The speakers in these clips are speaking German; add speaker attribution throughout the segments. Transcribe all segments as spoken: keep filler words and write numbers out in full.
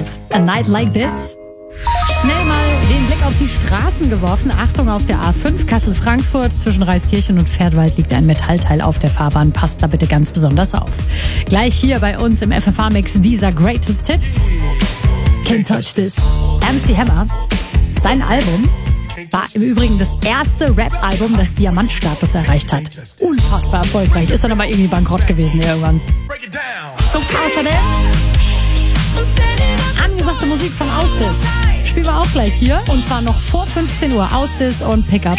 Speaker 1: World. A Night Like This. Schnell mal den Blick auf die Straßen geworfen. Achtung, auf der A fünf Kassel-Frankfurt zwischen Reiskirchen und Pferdwald liegt ein Metallteil auf der Fahrbahn. Passt da bitte ganz besonders auf. Gleich hier bei uns im F F A-Mix dieser Greatest Hits. Can't Touch This. M C Hammer. Sein Album war im Übrigen das erste Rap-Album, das Diamantstatus erreicht hat. Unfassbar erfolgreich. Ist dann aber irgendwie bankrott gewesen irgendwann. So, außerdem angesagte Musik von Ausdis. Spielen wir auch gleich hier. Und zwar noch vor fünfzehn Uhr. Ausdis und Pickup.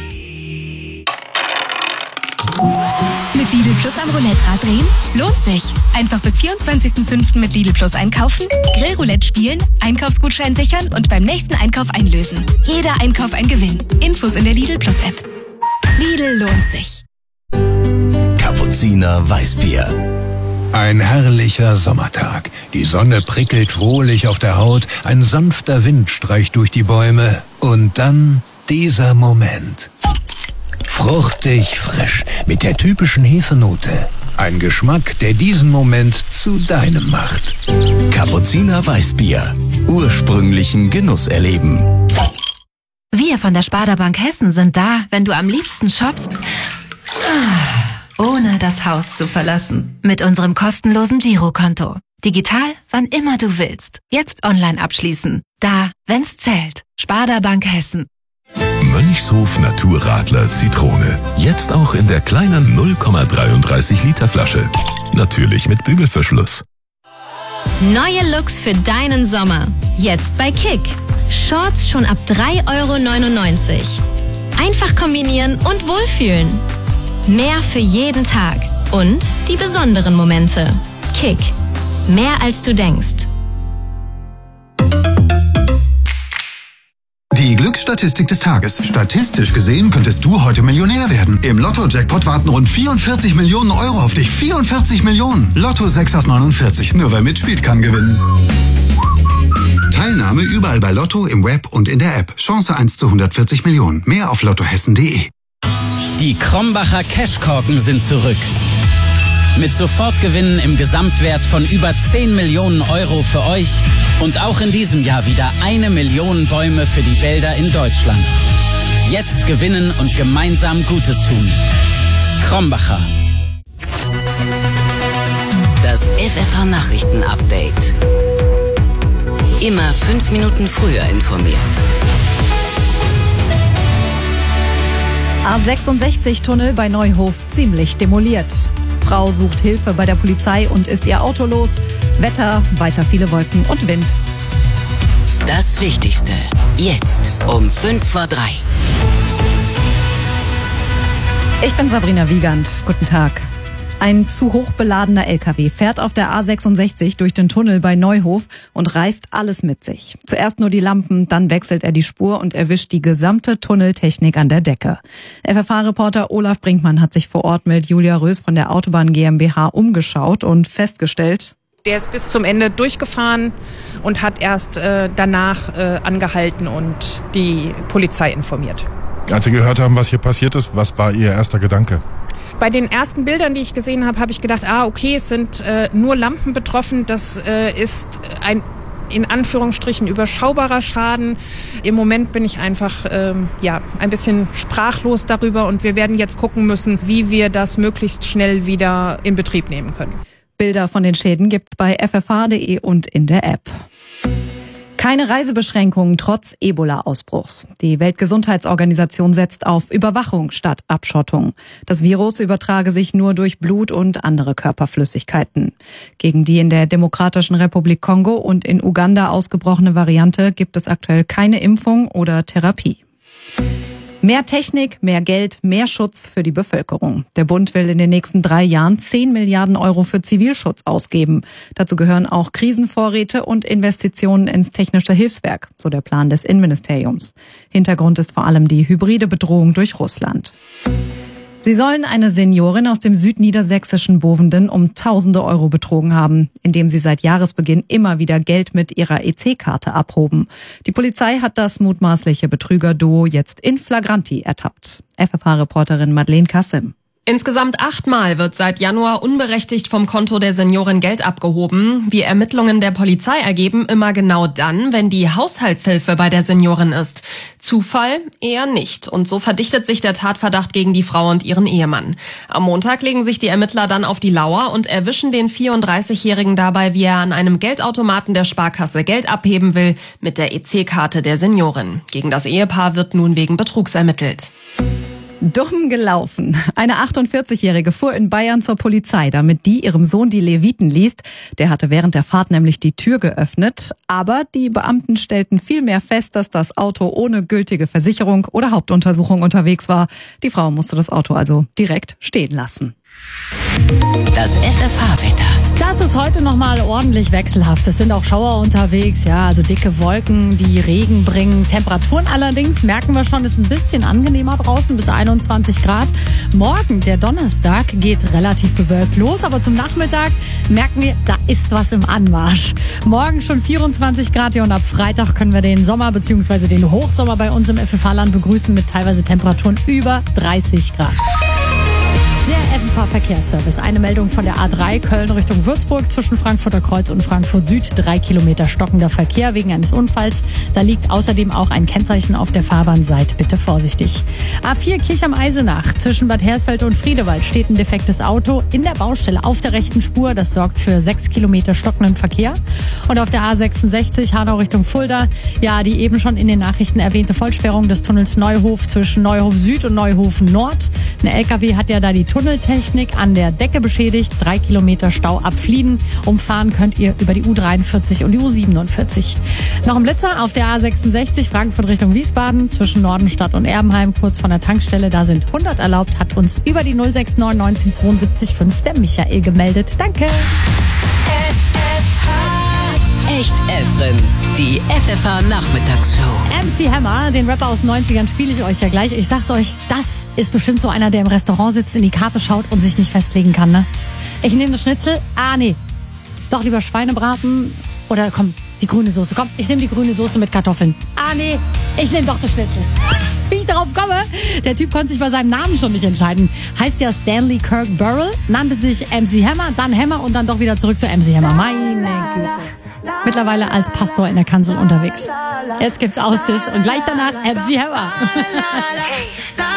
Speaker 2: Mit Lidl Plus am Roulette-Rad drehen? Lohnt sich. Einfach bis vierundzwanzigsten fünften mit Lidl Plus einkaufen, Grillroulette spielen, Einkaufsgutschein sichern und beim nächsten Einkauf einlösen. Jeder Einkauf ein Gewinn. Infos in der Lidl Plus App. Lidl lohnt sich.
Speaker 3: Kapuziner Weißbier.
Speaker 4: Ein herrlicher Sommertag. Die Sonne prickelt wohlig auf der Haut, ein sanfter Wind streicht durch die Bäume und dann dieser Moment. Fruchtig frisch mit der typischen Hefenote. Ein Geschmack, der diesen Moment zu deinem macht.
Speaker 3: Kapuziner Weißbier. Ursprünglichen Genuss erleben.
Speaker 5: Wir von der Sparda Bank Hessen sind da, wenn du am liebsten shoppst, ohne das Haus zu verlassen. Mit unserem kostenlosen Girokonto. Digital, wann immer du willst. Jetzt online abschließen. Da, wenn's zählt. Sparda Bank Hessen.
Speaker 6: Mönchshof Naturradler Zitrone. Jetzt auch in der kleinen null Komma dreiunddreißig Liter Flasche. Natürlich mit Bügelverschluss.
Speaker 7: Neue Looks für deinen Sommer. Jetzt bei Kick. Shorts schon ab drei Euro neunundneunzig. Einfach kombinieren und wohlfühlen. Mehr für jeden Tag. Und die besonderen Momente. Kick. Mehr als du denkst.
Speaker 8: Die Glücksstatistik des Tages. Statistisch gesehen könntest du heute Millionär werden. Im Lotto-Jackpot warten rund vierundvierzig Millionen Euro auf dich. vierundvierzig Millionen. Lotto sechs aus neunundvierzig. Nur wer mitspielt, kann gewinnen. Teilnahme überall bei Lotto, im Web und in der App. Chance eins zu hundertvierzig Millionen. Mehr auf lottohessen punkt de.
Speaker 9: Die Krombacher Cashkorken sind zurück. Mit Sofortgewinnen im Gesamtwert von über zehn Millionen Euro für euch und auch in diesem Jahr wieder eine Million Bäume für die Wälder in Deutschland. Jetzt gewinnen und gemeinsam Gutes tun. Krombacher.
Speaker 10: Das F F H-Nachrichten-Update. Immer fünf Minuten früher informiert.
Speaker 11: A sechsundsechzig Tunnel bei Neuhof ziemlich demoliert. Frau sucht Hilfe bei der Polizei und ist ihr Auto los. Wetter, weiter viele Wolken und Wind.
Speaker 10: Das Wichtigste. Jetzt um fünf vor drei.
Speaker 11: Ich bin Sabrina Wiegand. Guten Tag. Ein zu hoch beladener L K W fährt auf der A sechsundsechzig durch den Tunnel bei Neuhof und reißt alles mit sich. Zuerst nur die Lampen, dann wechselt er die Spur und erwischt die gesamte Tunneltechnik an der Decke. F F H-Reporter Olaf Brinkmann hat sich vor Ort mit Julia Rös von der Autobahn GmbH umgeschaut und festgestellt:
Speaker 12: Der ist bis zum Ende durchgefahren und hat erst äh, danach äh, angehalten und die Polizei informiert.
Speaker 13: Als Sie gehört haben, was hier passiert ist, was war Ihr erster Gedanke?
Speaker 12: Bei den ersten Bildern, die ich gesehen habe, habe ich gedacht, ah, okay, es sind äh, nur Lampen betroffen. Das äh, ist ein in Anführungsstrichen überschaubarer Schaden. Im Moment bin ich einfach ähm, ja, ein bisschen sprachlos darüber und wir werden jetzt gucken müssen, wie wir das möglichst schnell wieder in Betrieb nehmen können.
Speaker 11: Bilder von den Schäden gibt's bei f f h punkt de und in der App. Keine Reisebeschränkungen trotz Ebola-Ausbruchs. Die Weltgesundheitsorganisation setzt auf Überwachung statt Abschottung. Das Virus übertrage sich nur durch Blut und andere Körperflüssigkeiten. Gegen die in der Demokratischen Republik Kongo und in Uganda ausgebrochene Variante gibt es aktuell keine Impfung oder Therapie. Mehr Technik, mehr Geld, mehr Schutz für die Bevölkerung. Der Bund will in den nächsten drei Jahren zehn Milliarden Euro für Zivilschutz ausgeben. Dazu gehören auch Krisenvorräte und Investitionen ins technische Hilfswerk, so der Plan des Innenministeriums. Hintergrund ist vor allem die hybride Bedrohung durch Russland. Sie sollen eine Seniorin aus dem südniedersächsischen Bovenden um tausende Euro betrogen haben, indem sie seit Jahresbeginn immer wieder Geld mit ihrer E C-Karte abhoben. Die Polizei hat das mutmaßliche Betrügerduo jetzt in flagranti ertappt. F F H-Reporterin Madeleine Kassim.
Speaker 14: Insgesamt achtmal wird seit Januar unberechtigt vom Konto der Seniorin Geld abgehoben. Wie Ermittlungen der Polizei ergeben, immer genau dann, wenn die Haushaltshilfe bei der Seniorin ist. Zufall? Eher nicht. Und so verdichtet sich der Tatverdacht gegen die Frau und ihren Ehemann. Am Montag legen sich die Ermittler dann auf die Lauer und erwischen den vierunddreißigjährigen dabei, wie er an einem Geldautomaten der Sparkasse Geld abheben will mit der E C-Karte der Seniorin. Gegen das Ehepaar wird nun wegen Betrugs ermittelt.
Speaker 11: Dumm gelaufen. Eine achtundvierzigjährige fuhr in Bayern zur Polizei, damit die ihrem Sohn die Leviten liest. Der hatte während der Fahrt nämlich die Tür geöffnet. Aber die Beamten stellten vielmehr fest, dass das Auto ohne gültige Versicherung oder Hauptuntersuchung unterwegs war. Die Frau musste das Auto also direkt stehen lassen.
Speaker 10: Das F F H-Wetter.
Speaker 1: Das ist heute nochmal ordentlich wechselhaft. Es sind auch Schauer unterwegs, ja, also dicke Wolken, die Regen bringen. Temperaturen allerdings, merken wir schon, ist ein bisschen angenehmer draußen, bis einundzwanzig Grad. Morgen, der Donnerstag, geht relativ bewölkt los, aber zum Nachmittag merken wir, da ist was im Anmarsch. Morgen schon vierundzwanzig Grad, ja, und ab Freitag können wir den Sommer bzw. den Hochsommer bei uns im F F H-Land begrüßen mit teilweise Temperaturen über dreißig Grad. Der F F H-Verkehrsservice. Eine Meldung von der A drei Köln Richtung Würzburg zwischen Frankfurter Kreuz und Frankfurt Süd. Drei Kilometer stockender Verkehr wegen eines Unfalls. Da liegt außerdem auch ein Kennzeichen auf der Fahrbahn. Seid bitte vorsichtig. A vier Kirch am Eisenach. Zwischen Bad Hersfeld und Friedewald steht ein defektes Auto in der Baustelle auf der rechten Spur. Das sorgt für sechs Kilometer stockenden Verkehr. Und auf der A sechsundsechzig Hanau Richtung Fulda. Ja, die eben schon in den Nachrichten erwähnte Vollsperrung des Tunnels Neuhof zwischen Neuhof Süd und Neuhof Nord. Ein L K W hat ja da die Tunneltechnik an der Decke beschädigt. Drei Kilometer Stau ab Flieden. Umfahren könnt ihr über die U dreiundvierzig und die U siebenundvierzig. Noch ein Blitzer auf der A sechsundsechzig Frankfurt Richtung Wiesbaden zwischen Nordenstadt und Erbenheim, kurz von der Tankstelle. Da sind hundert erlaubt, hat uns über die null sechs neun neunzehn zweiundsiebzig fünf der Michael gemeldet. Danke.
Speaker 10: Echt Efren, die F F H-Nachmittagsshow.
Speaker 1: M C Hammer, den Rapper aus den neunzigern, spiele ich euch ja gleich. Ich sag's euch, das ist bestimmt so einer, der im Restaurant sitzt, in die Karte schaut und sich nicht festlegen kann, ne? Ich nehme das Schnitzel. Ah, nee. Doch lieber Schweinebraten. Oder komm, die grüne Soße. Komm, ich nehme die grüne Soße mit Kartoffeln. Ah, nee. Ich nehme doch das Schnitzel. Wie ich darauf komme? Der Typ konnte sich bei seinem Namen schon nicht entscheiden. Heißt ja Stanley Kirk Burrell, nannte sich M C Hammer, dann Hammer und dann doch wieder zurück zu M C Hammer. Meine Güte. Mittlerweile als Pastor in der Kanzel unterwegs. Jetzt gibt's Ausdiss und gleich danach M C Hammer.